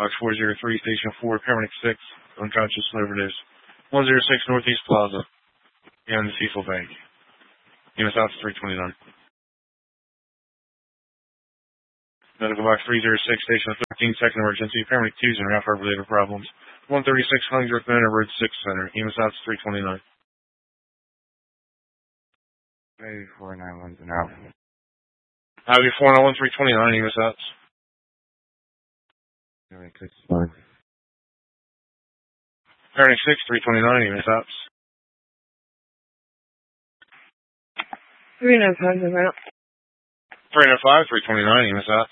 Box 403, Station 4, Paramedic 6, unconscious overdose. 106 Northeast Plaza, behind the Cecil Bank. Unit South 329. Medical Box 306, Station 13, second emergency. Paramedic 2's in route for related problems. 136 Hungerford Manor Road 6 Center. Unit South 329. Maybe 491's an out. Highway 491 329, Unit South. Paramedic 6 is fine. Paramedic 6 329, Unit South. 395 is out. 305 329, Unit South.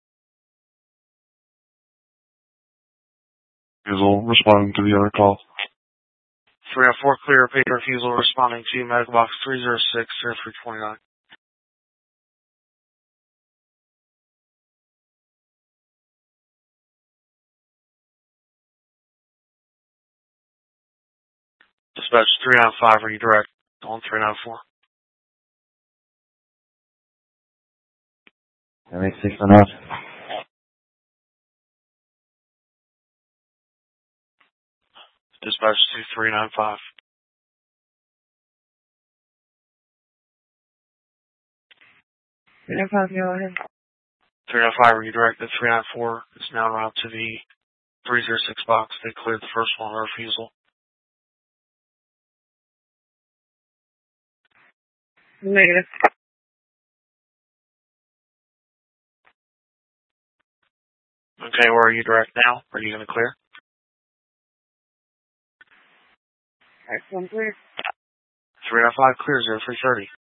Refusal responding to the other call. 304 clear, paper refusal responding to medical box 306, 0329. Dispatch 395, are you direct on 394? Paramedic 6 on out. Dispatch 2395. 395, go ahead. 395, redirect the 394 is now route to the 306 box. They cleared the first one, refusal. Negative. Okay, where are you direct now? Are you going to clear? Alright, so I'm clear. 395 clear, 0330.